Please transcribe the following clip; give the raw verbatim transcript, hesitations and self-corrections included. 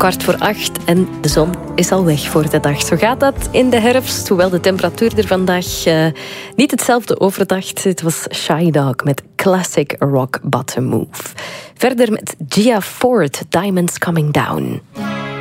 kwart voor acht en de zon is al weg voor de dag. Zo gaat dat in de herfst, hoewel de temperatuur er vandaag uh, niet hetzelfde overdacht. Het was Shy Dog met Classic Rock Bottom Move. Verder met Gia Ford, Diamonds Coming Down.